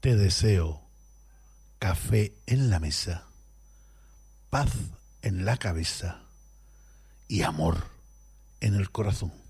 Te deseo café en la mesa, paz en la cabeza y amor en el corazón.